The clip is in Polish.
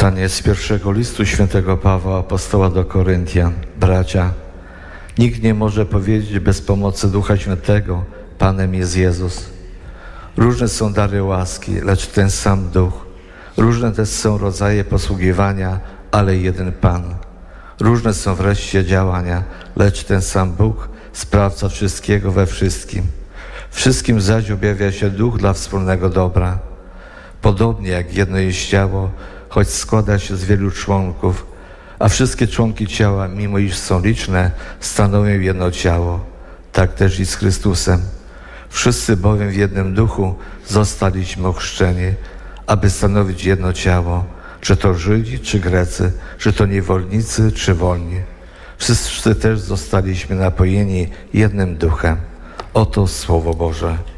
Czytanie z pierwszego listu świętego Pawła apostoła do Koryntian. Bracia, nikt nie może powiedzieć bez pomocy Ducha Świętego, Panem jest Jezus. Różne są dary łaski, lecz ten sam Duch. Różne też są rodzaje posługiwania, ale jeden Pan. Różne są wreszcie działania, lecz ten sam Bóg sprawca wszystkiego we wszystkim. Wszystkim zaś objawia się Duch dla wspólnego dobra. Podobnie jak jedno jest ciało, choć składa się z wielu członków, a wszystkie członki ciała, mimo iż są liczne, stanowią jedno ciało. Tak też i z Chrystusem. Wszyscy bowiem w jednym duchu zostaliśmy ochrzczeni, aby stanowić jedno ciało, czy to Żydzi, czy Grecy, czy to niewolnicy, czy wolni. Wszyscy też zostaliśmy napojeni jednym duchem. Oto Słowo Boże.